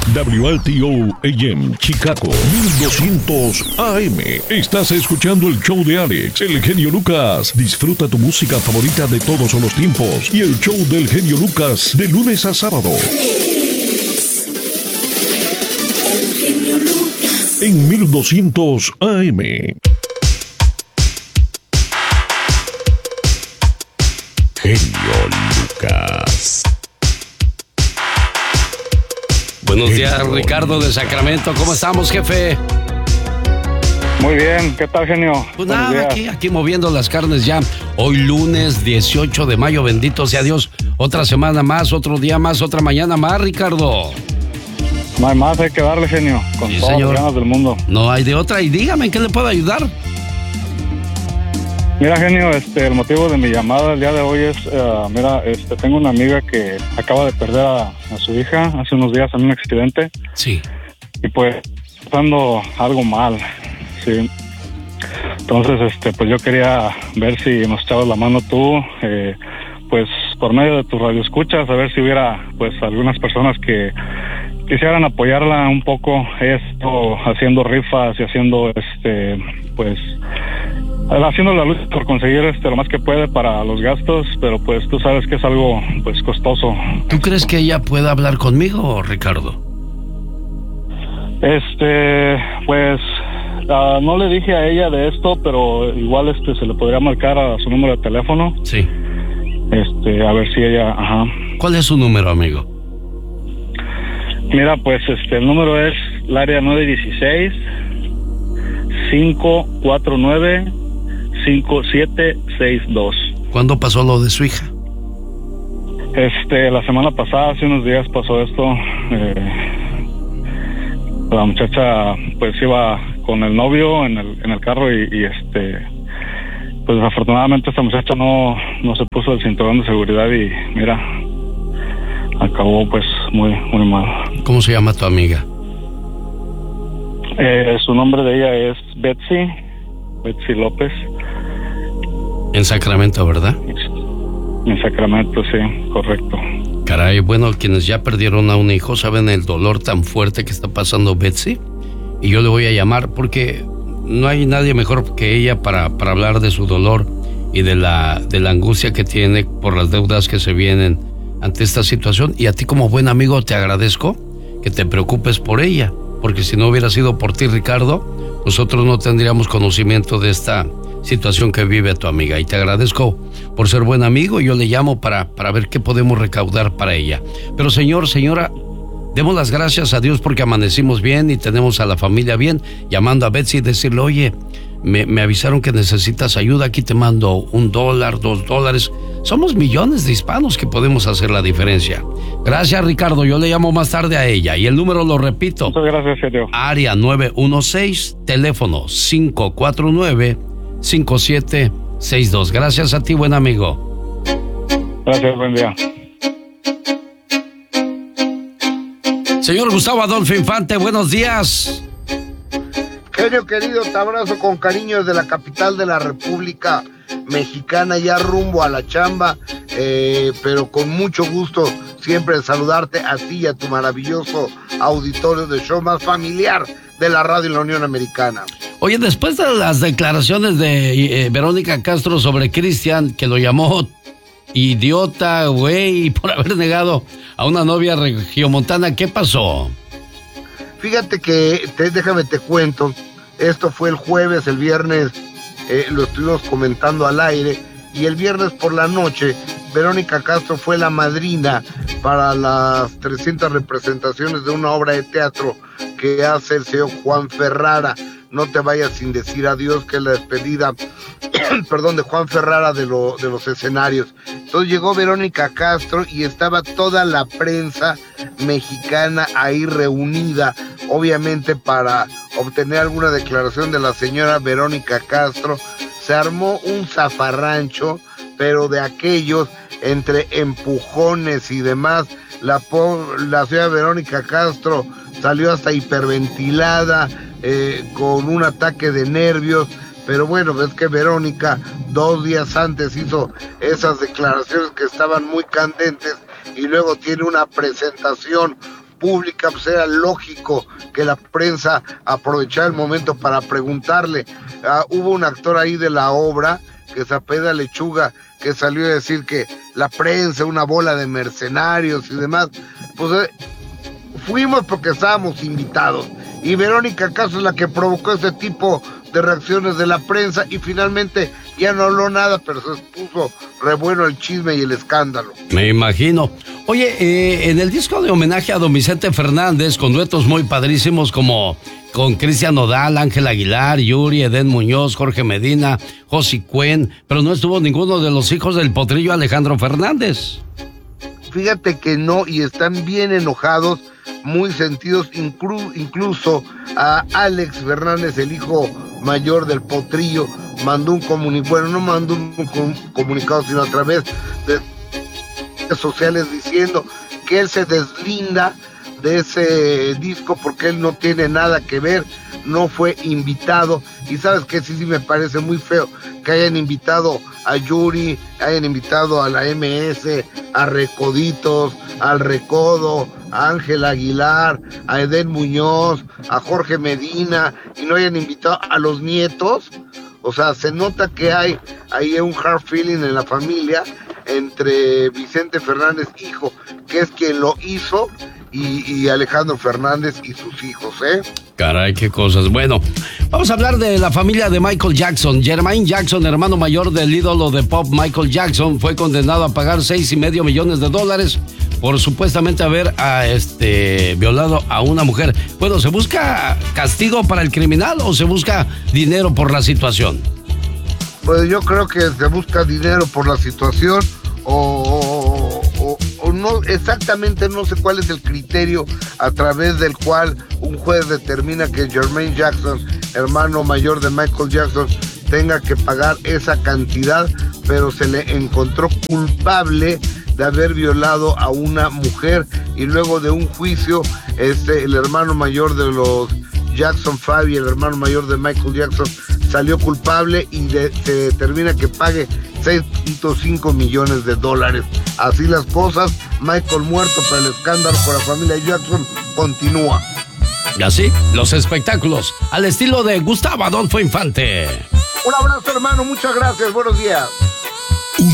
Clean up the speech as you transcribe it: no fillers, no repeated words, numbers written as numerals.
WLTO AM Chicago 1200 AM. Estás escuchando el show de Alex, el genio Lucas. Disfruta tu música favorita de todos los tiempos y el show del genio Lucas de lunes a sábado. En 1200 AM. Genio Lucas. Buenos días, Ricardo de Sacramento. ¿Cómo estamos, jefe? Muy bien, ¿qué tal, genio? Pues nada, aquí moviendo las carnes ya. Hoy lunes 18 de mayo, bendito sea Dios. Otra semana más, otro día más, otra mañana más, Ricardo. No hay más, hay que darle, genio, con sí, todas señor. las ganas del mundo. No hay de otra. Y dígame, ¿en qué le puedo ayudar? Mira, genio, el motivo de mi llamada el día de hoy es, tengo una amiga que acaba de perder a su hija hace unos días en un accidente. Sí. Y pues, pasando algo mal, sí. Entonces, pues yo quería ver si nos echabas la mano tú, pues por medio de tus radioescuchas, a ver si hubiera, pues, algunas personas que quisieran apoyarla un poco, haciendo rifas y haciendo, pues, haciendo la lucha por conseguir lo más que puede para los gastos, pero pues tú sabes que es algo, pues, costoso. ¿Tú crees que ella pueda hablar conmigo, Ricardo? Pues, no le dije a ella de esto, pero igual, se le podría marcar a su número de teléfono. Sí. A ver si ella, ajá. ¿Cuál es su número, amigo? Mira, pues, el número es el área 916-549-5762. ¿Cuándo pasó lo de su hija? La semana pasada, hace unos días pasó esto. La muchacha, pues, iba con el novio en el carro y pues, desafortunadamente esta muchacha no se puso el cinturón de seguridad y, mira, acabó, pues, muy, muy mal. ¿Cómo se llama tu amiga? Su nombre de ella es Betsy López. En Sacramento, ¿verdad? En Sacramento, sí, correcto. Caray, bueno, quienes ya perdieron a un hijo saben el dolor tan fuerte que está pasando Betsy. Y yo le voy a llamar porque no hay nadie mejor que ella para hablar de su dolor y de la angustia que tiene por las deudas que se vienen ante esta situación. Y a ti, como buen amigo, te agradezco que te preocupes por ella, porque si no hubiera sido por ti, Ricardo, nosotros no tendríamos conocimiento de esta situación que vive tu amiga. Y te agradezco por ser buen amigo. Yo le llamo para ver qué podemos recaudar para ella. Pero señora, demos las gracias a Dios porque amanecimos bien y tenemos a la familia bien. Llamando a Betsy y decirle, oye, me avisaron que necesitas ayuda, aquí te mando $1, $2. Somos millones de hispanos que podemos hacer la diferencia. Gracias, Ricardo, yo le llamo más tarde a ella. Y el número lo repito. Muchas gracias, señor. Área 916, teléfono 549-5762. Gracias a ti, buen amigo. Gracias, buen día. Señor Gustavo Adolfo Infante, buenos días. Genio querido, te abrazo con cariño desde la capital de la República Mexicana, ya rumbo a la chamba, pero con mucho gusto siempre de saludarte a ti y a tu maravilloso auditorio de show más familiar de la radio en la Unión Americana. Oye, después de las declaraciones de Verónica Castro sobre Cristian, que lo llamó idiota, güey, por haber negado a una novia regiomontana, ¿qué pasó? Fíjate que, déjame te cuento, esto fue el jueves, el viernes lo estuvimos comentando al aire, y el viernes por la noche, Verónica Castro fue la madrina para las 300 representaciones de una obra de teatro que hace el señor Juan Ferrara. No te vayas sin decir adiós, que es la despedida, perdón, de Juan Ferrara de los escenarios. Entonces llegó Verónica Castro y estaba toda la prensa mexicana ahí reunida, obviamente para obtener alguna declaración de la señora Verónica Castro. Se armó un zafarrancho, pero de aquellos, entre empujones y demás. La señora Verónica Castro salió hasta hiperventilada, con un ataque de nervios, pero bueno, es que Verónica 2 días antes hizo esas declaraciones que estaban muy candentes y luego tiene una presentación pública, pues era lógico que la prensa aprovechara el momento para preguntarle. Hubo un actor ahí de la obra, que se apellida Lechuga, que salió a decir que la prensa, una bola de mercenarios y demás. Pues fuimos porque estábamos invitados, y Verónica Castro es la que provocó ese tipo de reacciones de la prensa, y finalmente ya no habló nada, pero se puso re bueno el chisme y el escándalo. Me imagino. Oye, en el disco de homenaje a don Vicente Fernández, con duetos muy padrísimos como con Cristian Nodal, Ángel Aguilar, Yuri, Edén Muñoz, Jorge Medina, Josi Cuen, pero no estuvo ninguno de los hijos del potrillo Alejandro Fernández. Fíjate que no, y están bien enojados, muy sentidos, incluso a Alex Fernández, el hijo mayor del potrillo, mandó un comunicado, bueno, no mandó un comunicado, sino a través de redes sociales diciendo que él se deslinda de ese disco porque él no tiene nada que ver, no fue invitado. Y sabes que sí me parece muy feo que hayan invitado a Yuri, hayan invitado a la MS, a Recoditos, al Recodo, a Ángel Aguilar, a Edén Muñoz, a Jorge Medina, y no hayan invitado a los nietos. O sea, se nota que hay ahí un hard feeling en la familia entre Vicente Fernández, hijo, que es quien lo hizo, y Alejandro Fernández y sus hijos, ¿eh? Caray, qué cosas. Bueno, vamos a hablar de la familia de Michael Jackson. Jermaine Jackson, hermano mayor del ídolo de pop Michael Jackson, fue condenado a pagar $6.5 millones por supuestamente haber violado a una mujer. Bueno, ¿se busca castigo para el criminal o se busca dinero por la situación? Pues yo creo que se busca dinero por la situación, o no, exactamente no sé cuál es el criterio a través del cual un juez determina que Jermaine Jackson, hermano mayor de Michael Jackson, tenga que pagar esa cantidad, pero se le encontró culpable de haber violado a una mujer, y luego de un juicio, el hermano mayor de los Jackson 5 y el hermano mayor de Michael Jackson salió culpable, y se determina que pague $6.5 millones. Así las cosas, Michael muerto, pero el escándalo por la familia Jackson continúa. Y así, los espectáculos, al estilo de Gustavo Adolfo Infante. Un abrazo, hermano, muchas gracias, buenos días.